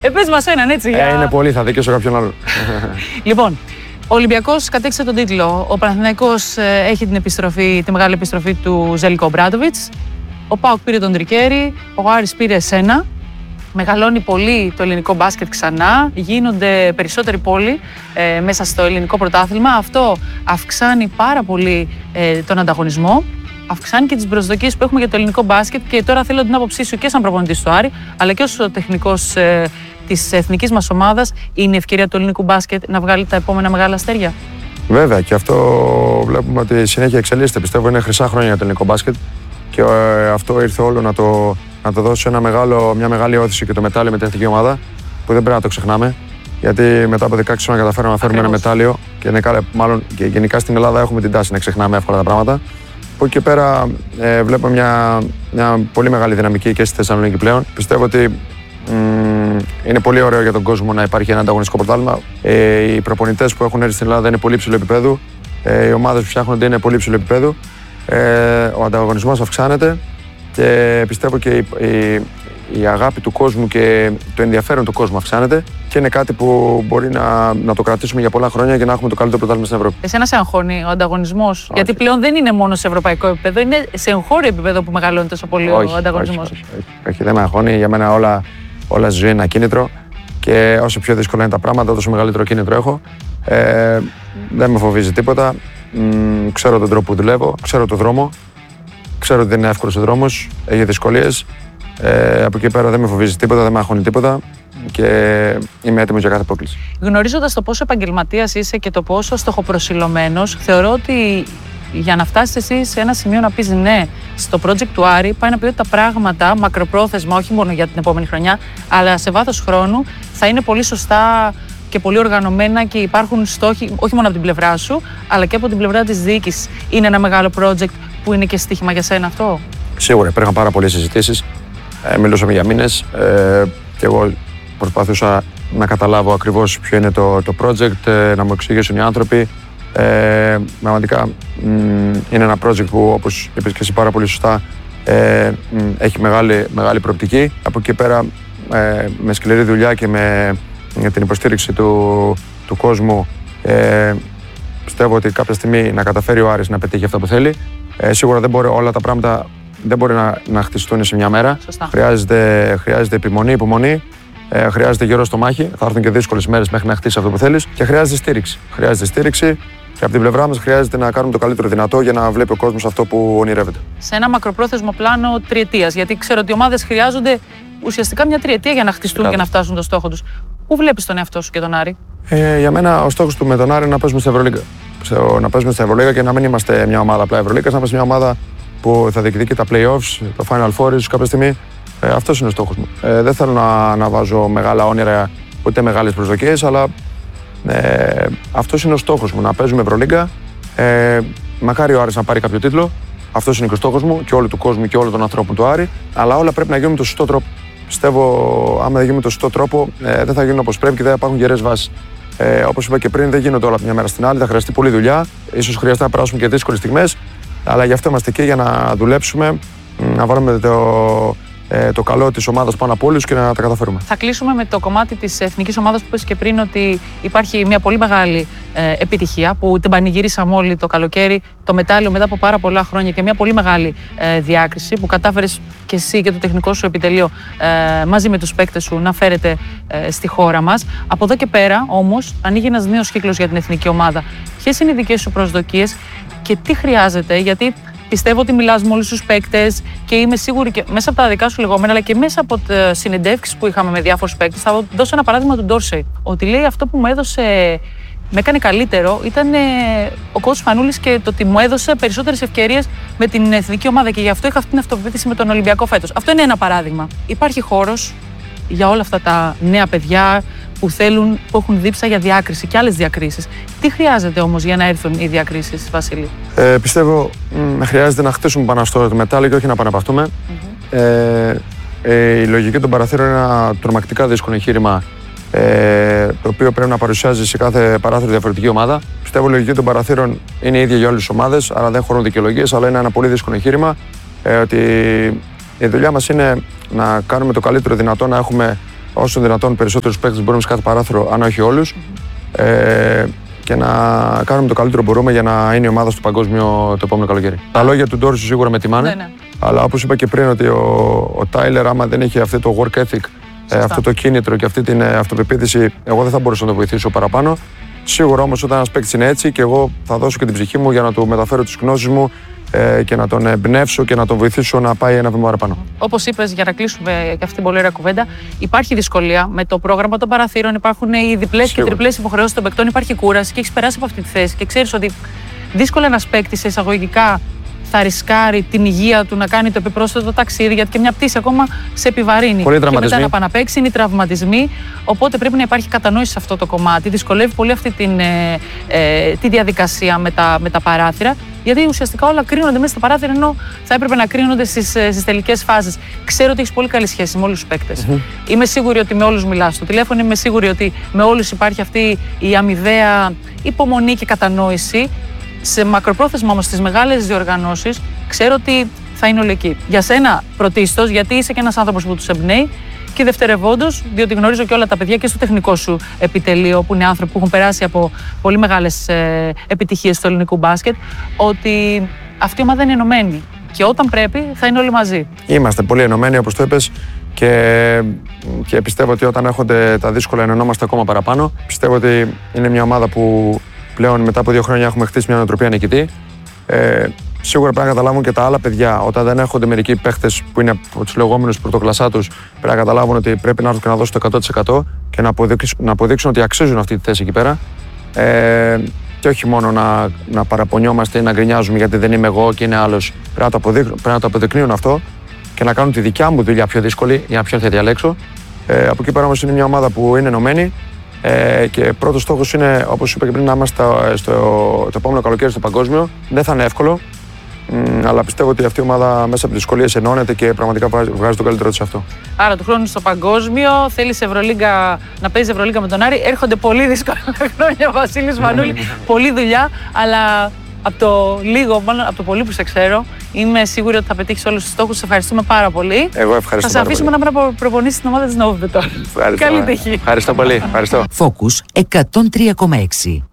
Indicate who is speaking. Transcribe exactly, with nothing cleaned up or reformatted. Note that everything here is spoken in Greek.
Speaker 1: Ε, πες μας έναν, έτσι. Για...
Speaker 2: Ε, είναι πολύ, θα δίκαιο κάποιον άλλον.
Speaker 1: Λοιπόν, ο Ολυμπιακός κατέκτησε τον τίτλο. Ο Παναθηναϊκός ε, έχει την επιστροφή, τη μεγάλη επιστροφή του Ζέλικο Ομπράντοβιτς. Ο ΠΑΟΚ πήρε τον Τρικέρι, ο Άρης πήρε εσένα. Μεγαλώνει πολύ το ελληνικό μπάσκετ ξανά, γίνονται περισσότεροι πόλοι ε, μέσα στο ελληνικό πρωτάθλημα. Αυτό αυξάνει πάρα πολύ ε, τον ανταγωνισμό, αυξάνει και τις προσδοκίες που έχουμε για το ελληνικό μπάσκετ. Και τώρα θέλω την άποψή σου και σαν προπονητής του Άρη, αλλά και ως ο τεχνικός ε, της εθνικής μας ομάδας. Είναι η ευκαιρία του ελληνικού μπάσκετ να βγάλει τα επόμενα μεγάλα αστέρια?
Speaker 2: Βέβαια, και αυτό βλέπουμε ότι συνέχεια εξελίσσεται. Πιστεύω είναι χρυσά χρόνια για το ελληνικό μπάσκετ και ε, αυτό ήρθε όλο να το. να το δώσει ένα μεγάλο, μια μεγάλη όθηση και το μετάλλιο με την εθνική ομάδα, που δεν πρέπει να το ξεχνάμε. Γιατί μετά από δεκαέξι χρόνια καταφέραμε να φέρουμε ένα μετάλλιο και είναι, μάλλον και γενικά στην Ελλάδα έχουμε την τάση να ξεχνάμε εύκολα τα πράγματα. Από εκεί και πέρα ε, βλέπουμε μια, μια πολύ μεγάλη δυναμική και στη Θεσσαλονίκη πλέον. Πιστεύω ότι μ, είναι πολύ ωραίο για τον κόσμο να υπάρχει ένα ανταγωνιστικό πρωτάθλημα. Ε, οι προπονητές που έχουν έρθει στην Ελλάδα είναι πολύ υψηλού επίπεδου. Ε, οι ομάδες που φτιάχνονται είναι πολύ υψηλού επίπεδου. Ε, ο ανταγωνισμός αυξάνεται. Και πιστεύω και η, η, η αγάπη του κόσμου και το ενδιαφέρον του κόσμου αυξάνεται και είναι κάτι που μπορεί να, να το κρατήσουμε για πολλά χρόνια και να έχουμε το καλύτερο πρωτάθλημα στην Ευρώπη.
Speaker 1: Εσένα σε αγχώνει ο ανταγωνισμός? Γιατί πλέον δεν είναι μόνο σε ευρωπαϊκό επίπεδο, είναι σε εγχώριο επίπεδο που μεγαλώνει τόσο πολύ
Speaker 2: όχι,
Speaker 1: ο ανταγωνισμός.
Speaker 2: Όχι, όχι, όχι, όχι, δεν με αγχώνει. Για μένα όλα, όλα στη ζωή είναι ένα κίνητρο και όσο πιο δύσκολα είναι τα πράγματα, τόσο μεγαλύτερο κίνητρο έχω. Ε, δεν με φοβίζει τίποτα. Μ, ξέρω τον τρόπο που δουλεύω, ξέρω τον δρόμο. Ξέρω ότι δεν είναι εύκολος ο δρόμος, έχει δυσκολίες. Ε, από εκεί πέρα δεν με φοβίζει τίποτα, δεν με αγχώνει τίποτα και είμαι έτοιμος για κάθε απόκληση.
Speaker 1: Γνωρίζοντας το πόσο επαγγελματίας είσαι και το πόσο στοχοπροσιλωμένος, θεωρώ ότι για να φτάσεις εσύ σε ένα σημείο να πεις ναι στο project του Άρη, πάει να πει ότι τα πράγματα μακροπρόθεσμα, όχι μόνο για την επόμενη χρονιά, αλλά σε βάθος χρόνου θα είναι πολύ σωστά και πολύ οργανωμένα και υπάρχουν στόχοι όχι μόνο από την πλευρά σου, αλλά και από την πλευρά της διοίκησης. Είναι ένα μεγάλο project που είναι και στοίχημα για σένα αυτό?
Speaker 2: Σίγουρα, υπήρχαν πάρα πολλές συζητήσεις. Ε, μιλούσαμε για μήνες ε, και εγώ προσπαθούσα να καταλάβω ακριβώς ποιο είναι το, το project, ε, να μου εξηγήσουν οι άνθρωποι. Ε, πραγματικά μ, είναι ένα project που, όπως είπες και εσύ πάρα πολύ σωστά, ε, μ, έχει μεγάλη, μεγάλη προοπτική. Από εκεί πέρα, ε, με σκληρή δουλειά και με για την υποστήριξη του, του κόσμου, ε, πιστεύω ότι κάποια στιγμή να καταφέρει ο Άρης να πετύχει αυτό που θέλει. Ε, σίγουρα δεν μπορεί όλα τα πράγματα δεν μπορεί να, να χτιστούν σε μια μέρα. Χρειάζεται, χρειάζεται επιμονή, υπομονή, ε, χρειάζεται γερό στο μάχη. Θα έρθουν και δύσκολες μέρες μέχρι να χτίσει αυτό που θέλεις και χρειάζεται στήριξη. Χρειάζεται στήριξη και από την πλευρά μας χρειάζεται να κάνουμε το καλύτερο δυνατό για να βλέπει ο κόσμος αυτό που ονειρεύεται.
Speaker 1: Σε ένα μακροπρόθεσμο πλάνο τριετίας, γιατί ξέρω ότι οι ομάδες χρειάζονται ουσιαστικά μια τριετία για να χτιστούν και να φτάσουν το στόχο τους. Πού βλέπεις τον εαυτό σου και τον Άρη?
Speaker 2: Ε, για μένα ο στόχος του με τον Άρη είναι να παίζουμε στην Ευρωλίγκα. Να παίζουμε στην Ευρωλίγκα και να μην είμαστε μια ομάδα απλά Ευρωλίγκας, να είμαστε μια ομάδα που θα διεκδικεί τα playoffs, το Final Four ίσως κάποια στιγμή. Ε, αυτός είναι ο στόχος μου. Ε, δεν θέλω να, να βάζω μεγάλα όνειρα ούτε μεγάλες προσδοκίες, αλλά ε, αυτός είναι ο στόχος μου, να παίζουμε Ευρωλίγκα. Ε, μακάρι ο Άρης να πάρει κάποιο τίτλο. Αυτός είναι και ο στόχος μου και όλου του κόσμου και όλων των ανθρώπων του Άρη. Αλλά όλα πρέπει να γίνουν με τον σωστό τρόπο. Πιστεύω, άμα δεν γίνουν με τον σωστό τρόπο, ε, δεν θα γίνουν όπως πρέπει και δεν θα υπάρχουν γερές βάσεις. Ε, όπως είπα και πριν, δεν γίνονται όλα από μια μέρα στην άλλη. Θα χρειαστεί πολλή δουλειά. Ίσως χρειαστεί να περάσουμε και δύσκολες στιγμές. Αλλά γι' αυτό είμαστε εκεί για να δουλέψουμε, να βάλουμε το, ε, το καλό της ομάδας πάνω από όλους και να τα καταφέρουμε.
Speaker 1: Θα κλείσουμε με το κομμάτι της εθνικής ομάδας που είπες και πριν, ότι υπάρχει μια πολύ μεγάλη ε, επιτυχία που την πανηγυρίσαμε όλοι το καλοκαίρι, το μετάλλιο μετά από πάρα πολλά χρόνια και μια πολύ μεγάλη ε, διάκριση που κατάφερες και εσύ και το τεχνικό σου επιτελείο ε, μαζί με τους παίκτες σου να φέρετε ε, στη χώρα μας. Από εδώ και πέρα όμως ανοίγει ένας νέος κύκλος για την εθνική ομάδα. Ποιες είναι οι δικές σου προσδοκίες και τι χρειάζεται? Γιατί πιστεύω ότι μιλάς με όλους τους παίκτες και είμαι σίγουρη και μέσα από τα δικά σου λεγόμενα, αλλά και μέσα από τις συνεντεύξεις που είχαμε με διάφορους παίκτες. Θα δώσω ένα παράδειγμα του Ντόρσεϊ. Ότι λέει αυτό που μου έδωσε, με έκανε καλύτερο, ήταν ο coach Φανούλης και το ότι μου έδωσε περισσότερες ευκαιρίες με την εθνική ομάδα και γι' αυτό είχα αυτή την αυτοπεποίθηση με τον Ολυμπιακό φέτος. Αυτό είναι ένα παράδειγμα. Υπάρχει χώρος για όλα αυτά τα νέα παιδιά που θέλουν, που έχουν δίψα για διάκριση και άλλες διακρίσεις. Τι χρειάζεται όμως για να έρθουν οι διακρίσεις, Βασίλη?
Speaker 2: Ε, πιστεύω μ, χρειάζεται να χτίσουμε πάνω στο μετάλλιο και όχι να επαναπαυτούμε. Mm-hmm. Ε, ε, η λογική των παραθύρων είναι ένα τρομακτικά δύσκολο εγχείρημα, ε, το οποίο πρέπει να παρουσιάζει σε κάθε παράθυρο διαφορετική ομάδα. Πιστεύω η λογική των παραθύρων είναι η ίδια για όλες τις ομάδες, άρα δεν χωρούν δικαιολογίες, αλλά είναι ένα πολύ δύσκολο εγχείρημα. Ε, ότι η λογικη των παραθυρων ειναι ενα τρομακτικα δυσκολο εγχειρημα το οποιο πρεπει να παρουσιαζει σε καθε παραθυρο διαφορετικη ομαδα πιστευω η λογικη των παραθυρων ειναι η ιδια για όλες τις ομάδες, αλλά δεν χωρουν δικαιολογίες, αλλά είναι ένα πολύ δύσκολο εγχείρημα. Ε, ότι η δουλειά μας είναι να κάνουμε το καλύτερο δυνατό, να έχουμε όσο δυνατόν περισσότερους παίκτες μπορούμε σε κάθε παράθυρο, αν όχι όλους, mm-hmm. ε, και να κάνουμε το καλύτερο που μπορούμε για να είναι η ομάδα στο παγκόσμιο το επόμενο καλοκαίρι. Ah. Τα λόγια του Ντόρσου σίγουρα με τιμάνε, ναι, ναι. αλλά όπως είπα και πριν, ότι ο, ο Τάιλερ, άμα δεν είχε αυτό το work ethic, ε, αυτό το κίνητρο και αυτή την ε, αυτοπεποίθηση, εγώ δεν θα μπορούσα να το βοηθήσω παραπάνω. Σίγουρα όμως όταν ένας παίκτης είναι έτσι, και εγώ θα δώσω και την ψυχή μου για να του μεταφέρω τις γνώσεις μου ε, και να τον εμπνεύσω και να τον βοηθήσω να πάει ένα βήμα παραπάνω. Όπως είπες, για να κλείσουμε και αυτή την πολύ ωραία κουβέντα, υπάρχει δυσκολία με το πρόγραμμα των παραθύρων, υπάρχουν οι διπλές και τριπλές υποχρεώσεις των παικτών, υπάρχει κούραση και έχεις περάσει από αυτή τη θέση και ξέρεις ότι δύσκολα ένας παίκτης σε εισαγωγικά θα ρισκάρει την υγεία του να κάνει το επιπρόσθετο ταξίδι, γιατί και μια πτήση ακόμα σε επιβαρύνει.
Speaker 1: Πολύ και μετά να πάει να παίξει, είναι οι τραυματισμοί. Οπότε πρέπει να υπάρχει κατανόηση σε αυτό το κομμάτι. Δυσκολεύει πολύ αυτή την, ε, ε, τη διαδικασία με τα, με τα παράθυρα, γιατί ουσιαστικά όλα κρίνονται μέσα στα παράθυρα, ενώ θα έπρεπε να κρίνονται στις, στις τελικές φάσεις. Ξέρω ότι έχεις πολύ καλή σχέση με όλους τους παίκτες. Mm-hmm. Είμαι σίγουρη ότι με όλους μιλάς στο τηλέφωνο, είμαι σίγουρη ότι με όλους υπάρχει αυτή η αμοιβαία υπομονή και κατανόηση. Σε μακροπρόθεσμα όμως στις μεγάλες διοργανώσεις, ξέρω ότι θα είναι όλοι εκεί. Για σένα πρωτίστως, γιατί είσαι και ένας άνθρωπος που τους εμπνέει, και δευτερευόντως, διότι γνωρίζω και όλα τα παιδιά και στο τεχνικό σου επιτελείο, που είναι άνθρωποι που έχουν περάσει από πολύ μεγάλες ε, επιτυχίες στο ελληνικό μπάσκετ, ότι αυτή η ομάδα είναι ενωμένη. Και όταν πρέπει, θα είναι όλοι μαζί. Είμαστε πολύ ενωμένοι, όπως το είπες, και, και πιστεύω ότι όταν έρχονται τα δύσκολα, ενωνόμαστε ακόμα παραπάνω. Πιστεύω ότι είναι μια ομάδα που πλέον μετά από δύο χρόνια έχουμε χτίσει μια νοοτροπία νικητή. Ε, σίγουρα πρέπει να καταλάβουν και τα άλλα παιδιά, όταν δεν έρχονται μερικοί παίχτες που είναι από τους λεγόμενους πρωτοκλασσάτους, πρέπει να καταλάβουν ότι πρέπει να έρθουν και να δώσουν το εκατό τοις εκατό και να αποδείξουν, να αποδείξουν ότι αξίζουν αυτή τη θέση εκεί πέρα. Ε, και όχι μόνο να, να παραπονιόμαστε ή να γκρινιάζουμε γιατί δεν είμαι εγώ και είναι άλλος. Πρέπει να το αποδείχνουν, πρέπει να το αποδεικνύουν αυτό και να κάνουν τη δικιά μου δουλειά πιο δύσκολη για ποιον θα διαλέξω. Ε, από εκεί πέρα όμως είναι μια ομάδα που είναι ενωμένη. Ε, και πρώτος στόχος είναι, όπως είπα και πριν, να είμαστε στο, στο, το επόμενο καλοκαίρι στο παγκόσμιο. Δεν θα είναι εύκολο, μ, αλλά πιστεύω ότι αυτή η ομάδα μέσα από τις δυσκολίες ενώνεται και πραγματικά βγάζει το καλύτερο της σε αυτό. Άρα του χρόνου στο παγκόσμιο θέλεις Ευρωλίγκα, να παίζεις Ευρωλίγκα με τον Άρη. Έρχονται πολύ δύσκολα χρόνια, Βασίλης Μανούλη, πολλή δουλειά, αλλά από το λίγο, μάλλον από το πολύ που σε ξέρω, είμαι σίγουρη ότι θα πετύχεις όλους τους στόχους. Σε ευχαριστούμε πάρα πολύ. Εγώ ευχαριστώ. Θα σε αφήσουμε πολύ. Να προπονήσεις την ομάδα της Νόβιμπε τώρα. Καλή τύχη. Ευχαριστώ πολύ. Ευχαριστώ.
Speaker 3: Focus εκατόν τρία κόμμα έξι.